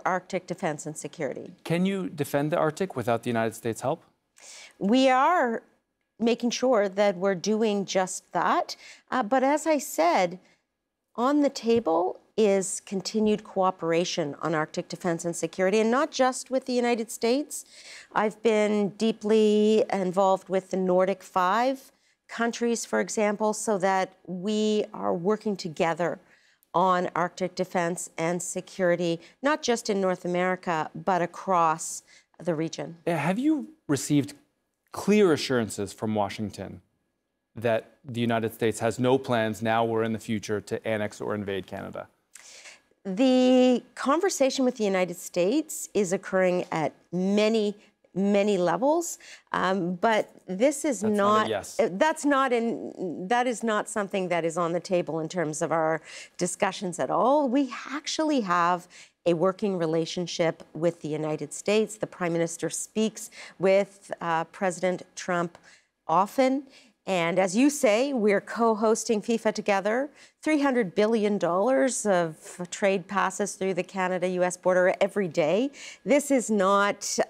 Arctic defense and security. Can you defend the Arctic without the United States' help? We are making sure that we're doing just that. But as I said, on the table is continued cooperation on Arctic defense and security, and not just with the United States. I've been deeply involved with the Nordic 5 countries, for example, so that we are working together on Arctic defense and security, not just in North America, but across the region. Have you received clear assurances from Washington that the United States has no plans now or in the future to annex or invade Canada? The conversation with the United States is occurring at many levels, but this is not. Yes. That is not something that is on the table in terms of our discussions at all. We actually have a working relationship with the United States. The Prime Minister speaks with President Trump often. And as you say, we're co-hosting FIFA Together. $300 billion of trade passes through the Canada-US border every day. This is not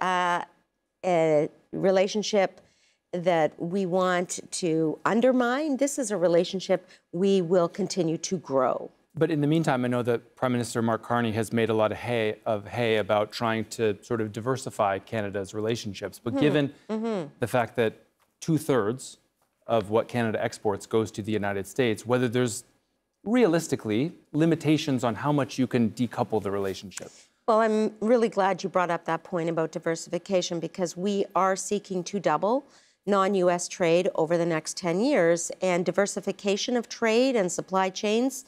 a relationship that we want to undermine. This is a relationship we will continue to grow. But in the meantime, I know that Prime Minister Mark Carney has made a lot of hay about trying to sort of diversify Canada's relationships. But given the fact that 2/3 of what Canada exports goes to the United States, whether there's realistically limitations on how much you can decouple the relationship. Well, I'm really glad you brought up that point about diversification, because we are seeking to double non-U.S. trade over the next 10 years. And diversification of trade and supply chains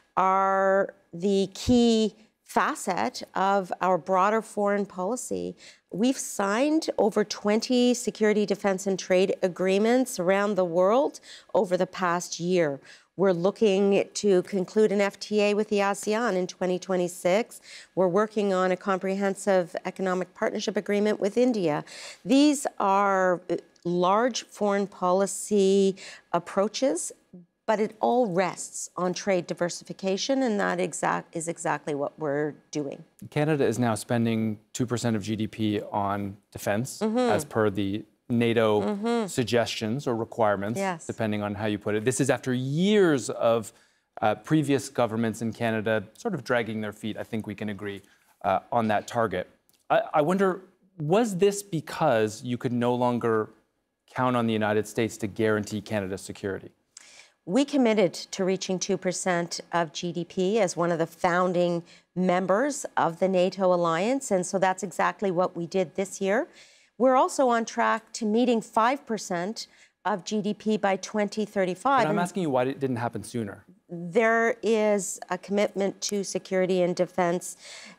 are the key facet of our broader foreign policy. We've signed over 20 security, defense, and trade agreements around the world over the past year. We're looking to conclude an FTA with the ASEAN in 2026. We're working on a comprehensive economic partnership agreement with India. These are large foreign policy approaches, but it all rests on trade diversification, and that is exactly what we're doing. Canada is now spending 2% of GDP on defense, as per the NATO suggestions or requirements, depending on how you put it. This is after years of previous governments in Canada sort of dragging their feet. I think we can agree on that target. I wonder, was this because you could no longer count on the United States to guarantee Canada's security? We committed to reaching 2% of GDP as one of the founding members of the NATO alliance, and so that's exactly what we did this year. We're also on track to meeting 5% of GDP by 2035. But I'm asking you why it didn't happen sooner. There is a commitment to security and defense,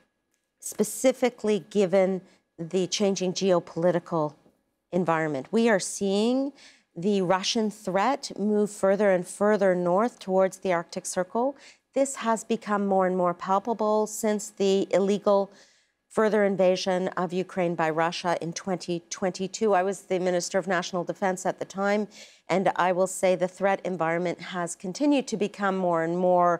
specifically given the changing geopolitical environment. We are seeing the Russian threat move further and further north towards the Arctic Circle. This has become more and more palpable since the illegal further invasion of Ukraine by Russia in 2022. I was the Minister of National Defense at the time, and I will say the threat environment has continued to become more and more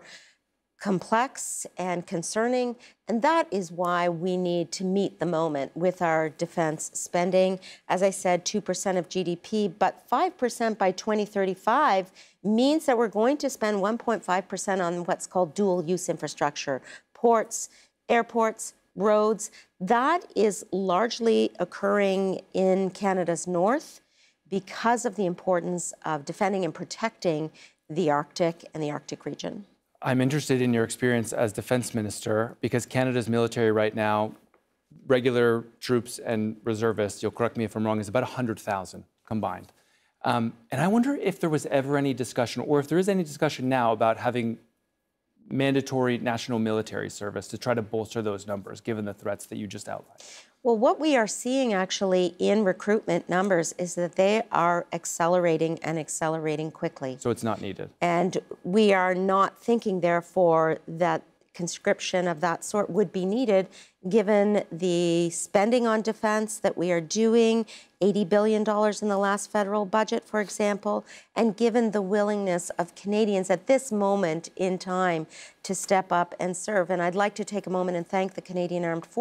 complex and concerning, and that is why we need to meet the moment with our defense spending. As I said, 2% of GDP, but 5% by 2035 means that we're going to spend 1.5% on what's called dual-use infrastructure, ports, airports, roads. That is largely occurring in Canada's north because of the importance of defending and protecting the Arctic and the Arctic region. I'm interested in your experience as defense minister, because Canada's military right now, regular troops and reservists, you'll correct me if I'm wrong, is about 100,000 combined. And I wonder if there was ever any discussion, or if there is any discussion now, about having mandatory national military service to try to bolster those numbers, given the threats that you just outlined. Well, what we are seeing actually in recruitment numbers is that they are accelerating and accelerating quickly. So it's not needed. And we are not thinking, therefore, that conscription of that sort would be needed, given the spending on defense that we are doing, $80 billion in the last federal budget, for example, and given the willingness of Canadians at this moment in time to step up and serve. And I'd like to take a moment and thank the Canadian Armed Forces